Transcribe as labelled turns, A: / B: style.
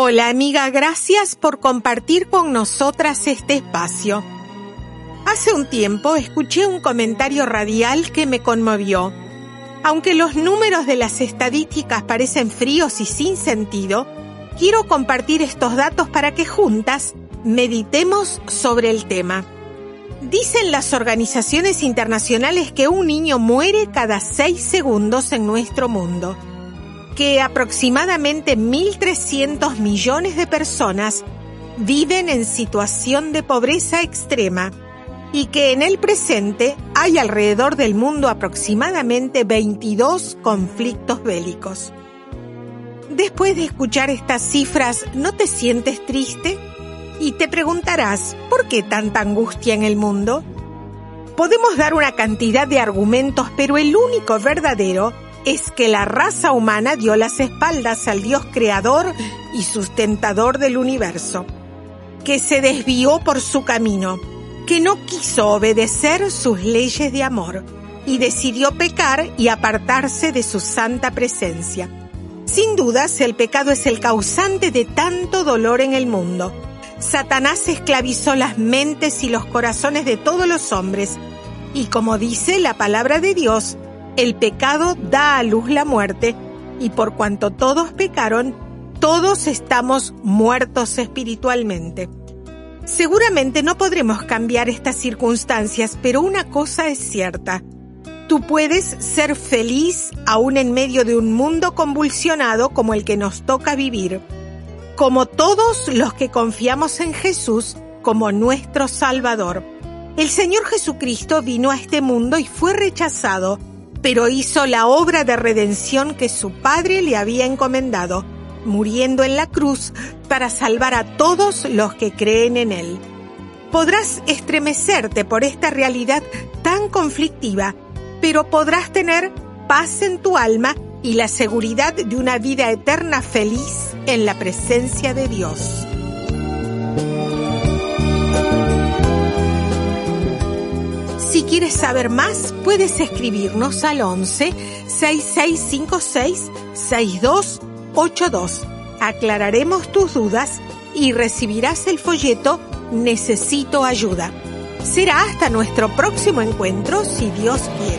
A: Hola amiga, gracias por compartir con nosotras este espacio. Hace un tiempo escuché un comentario radial que me conmovió. Aunque los números de las estadísticas parecen fríos y sin sentido, quiero compartir estos datos para que juntas meditemos sobre el tema. Dicen las organizaciones internacionales que un niño muere cada 6 segundos en nuestro mundo, que aproximadamente 1.300 millones de personas viven en situación de pobreza extrema y que en el presente hay alrededor del mundo aproximadamente 22 conflictos bélicos. Después de escuchar estas cifras, ¿no te sientes triste? Y te preguntarás, ¿por qué tanta angustia en el mundo? Podemos dar una cantidad de argumentos, pero el único verdadero es que la raza humana dio las espaldas al Dios creador y sustentador del universo, que se desvió por su camino, que no quiso obedecer sus leyes de amor y decidió pecar y apartarse de su santa presencia. Sin dudas, el pecado es el causante de tanto dolor en el mundo. Satanás esclavizó las mentes y los corazones de todos los hombres, y como dice la palabra de Dios, el pecado da a luz la muerte, y por cuanto todos pecaron, todos estamos muertos espiritualmente. Seguramente no podremos cambiar estas circunstancias, pero una cosa es cierta. Tú puedes ser feliz aún en medio de un mundo convulsionado como el que nos toca vivir, como todos los que confiamos en Jesús como nuestro Salvador. El Señor Jesucristo vino a este mundo y fue rechazado, pero hizo la obra de redención que su Padre le había encomendado, muriendo en la cruz para salvar a todos los que creen en Él. Podrás estremecerte por esta realidad tan conflictiva, pero podrás tener paz en tu alma y la seguridad de una vida eterna feliz en la presencia de Dios. Si quieres saber más, puedes escribirnos al 11 6656 6282. Aclararemos tus dudas y recibirás el folleto Necesito ayuda. Será hasta nuestro próximo encuentro, si Dios quiere.